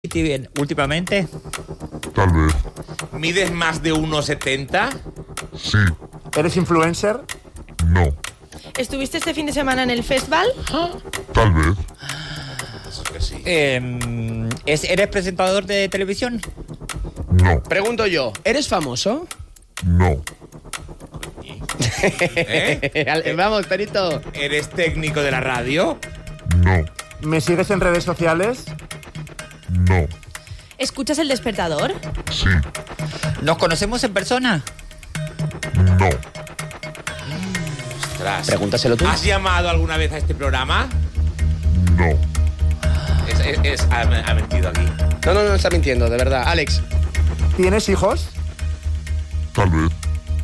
últimamente? Tal vez. ¿Mides más de 1,70? Sí. ¿Eres influencer? No. ¿Estuviste este fin de semana en el festival? Tal vez. Eso que sí. ¿Eres presentador de televisión? No. Pregunto yo, ¿eres famoso? No. Vamos, Perito. ¿Eres técnico de la radio? No. ¿Me sigues en redes sociales? No. ¿Escuchas El Despertador? Sí. ¿Nos conocemos en persona? No. Ostras. Pregúntaselo tú. ¿Has llamado alguna vez a este programa? No. Ha mentido aquí. No, está mintiendo, de verdad. Alex. ¿Tienes hijos? Tal vez.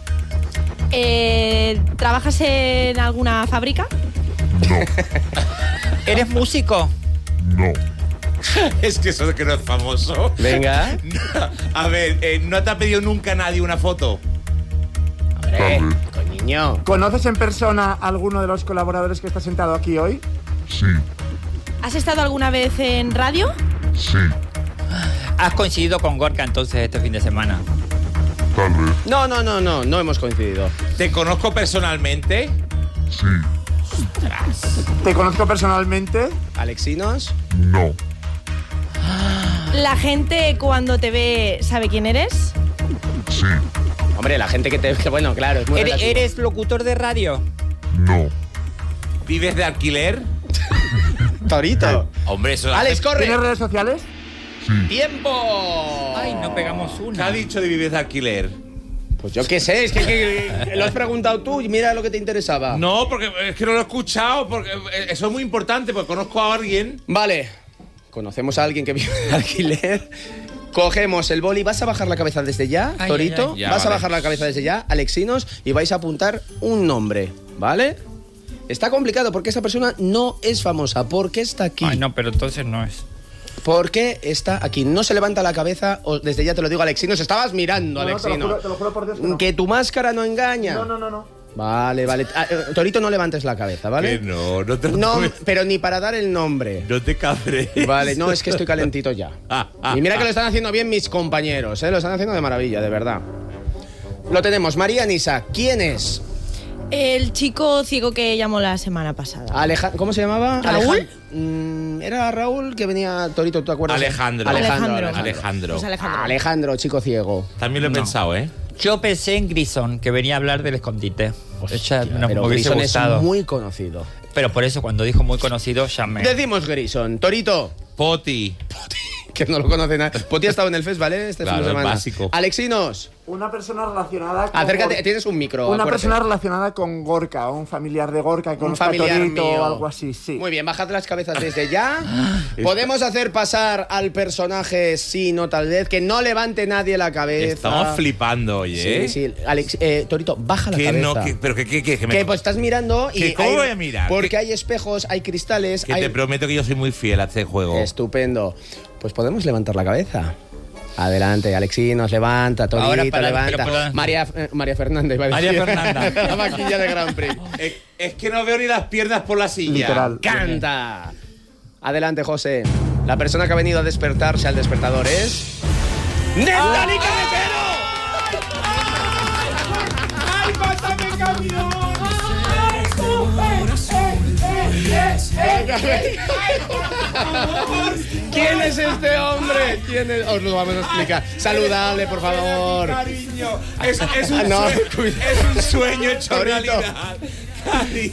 ¿Trabajas en alguna fábrica? No. ¿Eres músico? No. Es que eso de que no es famoso. Venga. A ver, ¿no te ha pedido nunca nadie una foto? Hombre, coño. ¿Conoces en persona a alguno de los colaboradores que está sentado aquí hoy? Sí. ¿Has estado alguna vez en radio? Sí. ¿Has coincidido con Gorka entonces este fin de semana? Tal vez. No hemos coincidido. ¿Te conozco personalmente? Sí. ¿Te conozco personalmente? ¿Alexinos? No. ¿La gente cuando te ve sabe quién eres? Sí. Hombre, la gente que te... Bueno, claro, es muy relativo. ¿Eres locutor de radio? No. ¿Vives de alquiler? Torito. Hombre, eso... Alex, corre. ¿Tienes redes sociales? Sí. ¡Tiempo! Ay, no pegamos ¿Qué una. ha dicho de vivir de alquiler? Pues yo qué sé, es que lo has preguntado tú y mira lo que te interesaba. No, porque es que no lo he escuchado, porque eso es muy importante, porque conozco a alguien. Vale, conocemos a alguien que vive de alquiler. Cogemos el boli, ¿vas a bajar la cabeza desde ya, Ay, Torito? ay, ay. Ya, Vas a vale. bajar la cabeza desde ya, Alexinos, y vais a apuntar un nombre, ¿vale? Está complicado porque esa persona no es famosa. ¿Por qué está aquí? Ay, no, pero entonces no es. ¿Por qué está aquí? No se levanta la cabeza, o desde ya te lo digo, Alexinos. Estabas mirando, No, te Alexinos. lo juro por Dios que no. Que tu máscara no engaña. No. Vale. Torito, no levantes la cabeza, ¿vale? Que no te lo No, tomes. pero ni para dar el nombre. No te cabres. Vale, no, es que estoy calentito ya. Y mira que lo están haciendo bien mis compañeros, ¿eh? Lo están haciendo de maravilla, de verdad. Lo tenemos. María Nisa, ¿quién es? El chico ciego que llamó la semana pasada. ¿Cómo se llamaba? ¿Raúl? Era Raúl que venía, Torito, ¿tú acuerdas? Alejandro. Alejandro. Pues Alejandro. Alejandro, chico ciego. También lo he pensado, ¿eh? Yo pensé en Grison, que venía a hablar del escondite. Ya me Pero hubiese Grison es gustado. muy conocido. Pero por eso, cuando dijo muy conocido, ya me... Decimos Grison. Torito, Poti. que no lo conoce nadie. Poti ha estado en el festival, ¿eh? Este Claro, fin de semana. es básico. Alexinos, Una persona relacionada con... acércate, tienes un micro. Una acuérdate. persona relacionada con Gorka, un familiar de Gorka, que Un conozca a familiar Torito mío. o algo así, sí. Muy bien, bajad las cabezas desde ya. Podemos hacer pasar al personaje, sí, no, tal vez, que no levante nadie la cabeza. Estamos flipando hoy, ¿eh? Sí. Alex, Torito, baja la Que cabeza. no, pero que me... Que pues estás mirando y... ¿Cómo voy a mirar? Porque hay espejos, hay cristales, Que hay... te prometo que yo soy muy fiel a este juego. Estupendo. Pues podemos levantar la cabeza. Adelante, Alexinos, levanta, Torito, Ahora para- levanta. pero para- María Fernanda, iba a María decir. Fernanda. La vaquilla de Grand Prix. Es que no veo ni las piernas por la silla. Literal. ¡Canta! Adelante, José. La persona que ha venido a despertarse al despertador es... ¡Neftalí Carretero! ¡Ay, pásame camión! ¿Quién es este hombre? ¿Quién es? Os lo vamos a explicar. Saludable, por favor. Cariño, es un No, sueño, cuidado. es un sueño hecho Torito. realidad. Cariño.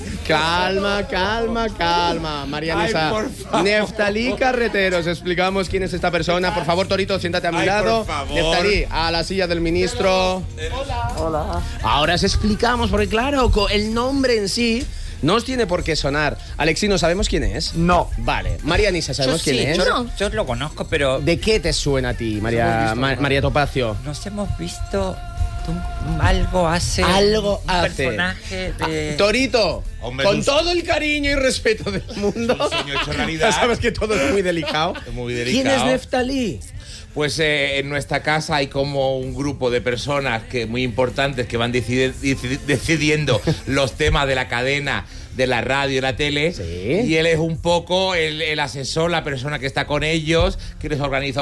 Calma. María Ay, Nisa. por favor. Neftalí Carreteros. Explicamos quién es esta persona. Por favor, Torito, siéntate a mi Ay, lado. por favor. Neftalí, a la silla del ministro. Hola. Ahora os explicamos, porque claro, el nombre en sí no os tiene por qué sonar. Alexino, ¿sabemos quién es? No. Vale. María Nisa, ¿sabemos Yo sí, quién es? yo lo conozco, pero ¿De qué te suena a ti, María Topacio? nos hemos visto algo hace... Algo un hace. personaje de... Torito, Hombre, con es un- todo el cariño y respeto del mundo. un sueño hecho realidad. Ya sabes que todo es muy delicado. Es muy ¿Quién delicado. es Neftalí? Pues en nuestra casa hay como un grupo de personas muy importantes que van decidiendo los temas de la cadena, de la radio y la tele. Sí. Y él es un poco el asesor, la persona que está con ellos, que les organiza